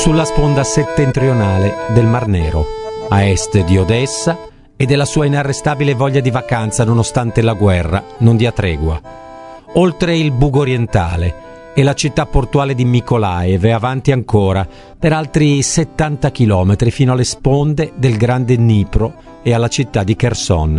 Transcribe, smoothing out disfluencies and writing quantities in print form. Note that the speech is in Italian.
sulla sponda settentrionale del Mar Nero, a est di Odessa e della sua inarrestabile voglia di vacanza nonostante la guerra non dia tregua. Oltre il Bugo orientale e la città portuale di Mykolaiv e avanti ancora per altri 70 chilometri fino alle sponde del grande Dnipro e alla città di Kherson.